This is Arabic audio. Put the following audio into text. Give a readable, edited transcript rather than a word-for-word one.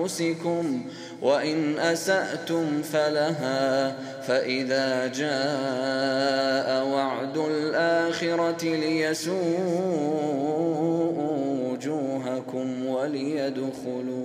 أنفسكم وإن أسأتم فلها فإذا جاء وعد الآخرة ليسوءوا وجوهكم وليدخلوا